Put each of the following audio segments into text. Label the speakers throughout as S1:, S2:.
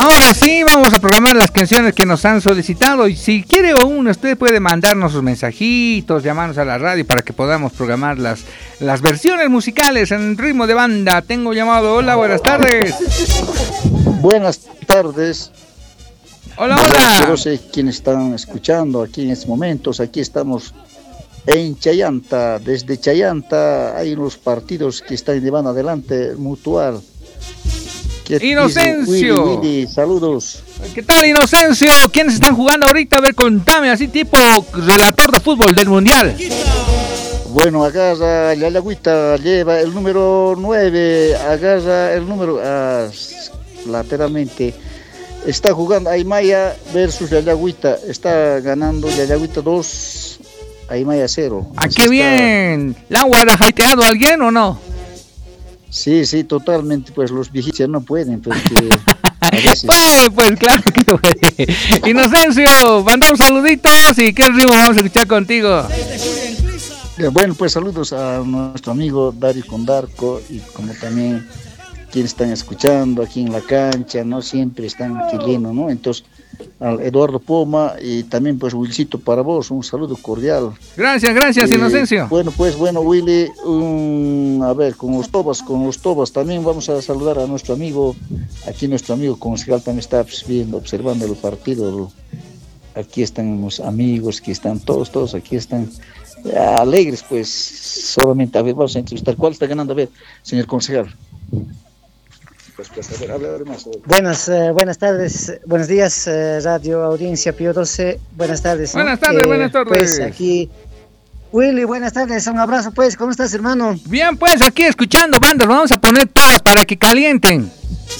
S1: ahora sí vamos a programar las canciones que nos han solicitado y si quiere usted puede mandarnos sus mensajitos, llamarnos a la radio para que podamos programar las versiones musicales en ritmo de banda. Tengo llamado. Hola, buenas tardes.
S2: Buenas tardes.
S1: Hola, hola.
S2: No sé quiénes están escuchando aquí en estos momentos. Aquí estamos en Chayanta. Desde Chayanta hay unos partidos que están llevando adelante Mutual.
S1: Inocencio.
S2: Willy, saludos.
S1: ¿Qué tal, Inocencio? ¿Quiénes están jugando ahorita? A ver, contame, así tipo relator de fútbol del Mundial.
S2: Bueno, agarra la Yayagüita, lleva el número 9, agarra el número lateralmente. Está jugando Aymaya versus Yayagüita. Está ganando Yayagüita 2, Aymaya 0.
S1: ¡Ah, qué bien! ¿La han guarajaiteado a alguien o no?
S2: Sí, totalmente, pues los viejitos ya no pueden, porque
S1: pues claro que puede. Inocencio, mandamos saluditos y qué ritmo vamos a escuchar contigo.
S2: Bueno, pues saludos a nuestro amigo Dario Condarco y como también quienes están escuchando aquí en la cancha, ¿no? Siempre están aquí llenos, ¿no? Entonces, al Eduardo Poma y también pues Wilcito para vos, un saludo cordial.
S1: Gracias, Inocencio.
S2: Bueno, Willy, a ver, con los Tobas también vamos a saludar a nuestro amigo, aquí nuestro amigo concejal también está observando el partido. Aquí están los amigos, que están todos aquí están alegres, pues solamente, a ver, vamos a entrevistar. ¿Cuál está ganando? A ver, señor concejal.
S3: A ver, hable más. Buenas tardes, buenos días, Radio Audiencia Pío 12, buenas tardes. ¿No?
S1: Buenas tardes.
S3: Pues aquí, Willy, buenas tardes, un abrazo pues, ¿cómo estás, hermano?
S1: Bien, pues aquí escuchando bandas, vamos a poner todas para que calienten.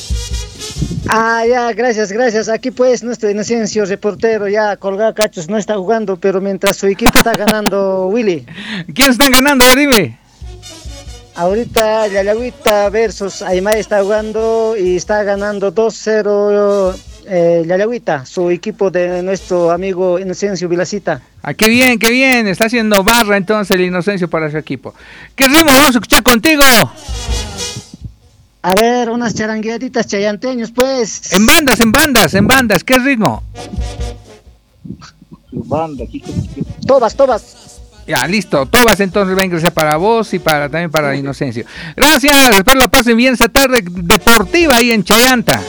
S3: Ya, gracias, aquí pues nuestro Inocencio, reportero, ya colgado cachos, no está jugando, pero mientras su equipo está ganando, Willy.
S1: ¿Quiénes están ganando? A ver, dime.
S3: Ahorita Yayagüita versus Aymaya está jugando y está ganando 2-0 Yayagüita, su equipo de nuestro amigo Inocencio Vilacita.
S1: Qué bien, está haciendo barra entonces el Inocencio para su equipo. ¿Qué ritmo vamos a escuchar contigo?
S3: A ver, unas charangueaditas chayanteños pues.
S1: En bandas, ¿qué ritmo?
S2: Banda,
S3: Tobas.
S1: Ya, listo. Tobas entonces va a ingresar para vos y también para Inocencio. Gracias, espero la pasen bien esta tarde deportiva ahí en Chayanta.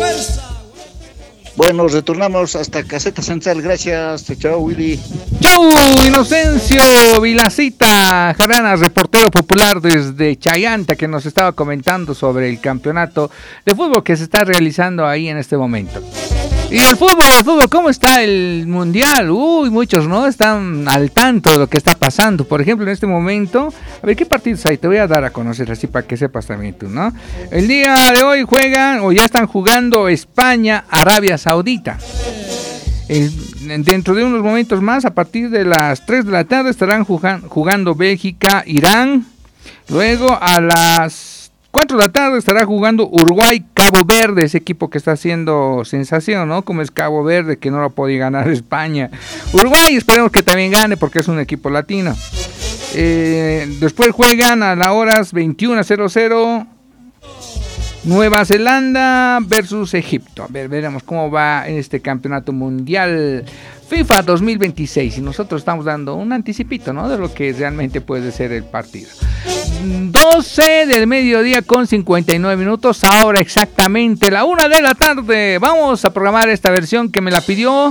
S2: Bueno, retornamos hasta Caseta Central. Gracias. Chao, Willy.
S1: Chau, Inocencio Vilacita Jarana, reportero popular desde Chayanta, que nos estaba comentando sobre el campeonato de fútbol que se está realizando ahí en este momento. Y el fútbol, ¿cómo está el mundial? Muchos no están al tanto de lo que está pasando. Por ejemplo, en este momento, a ver qué partidos hay, te voy a dar a conocer así para que sepas también tú, ¿no? El día de hoy ya están jugando España, Arabia Saudita. Dentro de unos momentos más, a partir de las 3 de la tarde, estarán jugando Bélgica, Irán. Luego a las 4 de la tarde estará jugando Uruguay, Cabo Verde, ese equipo que está haciendo sensación, ¿no? Como es Cabo Verde, que no lo podía ganar España. Uruguay, esperemos que también gane porque es un equipo latino. Después juegan a las horas 21:00 Nueva Zelanda versus Egipto. A ver, veremos cómo va en este campeonato mundial FIFA 2026. Y nosotros estamos dando un anticipito, ¿no? De lo que realmente puede ser el partido. 12 del mediodía con 59 minutos. Ahora exactamente la 1 de la tarde. Vamos a programar esta versión que me la pidió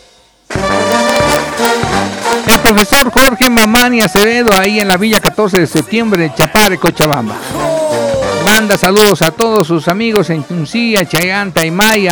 S1: el profesor Jorge Mamani Acevedo, ahí en la Villa 14 de septiembre de Chapare, Cochabamba. Manda saludos a todos sus amigos en Tuncía, Chayanta, Aymaya,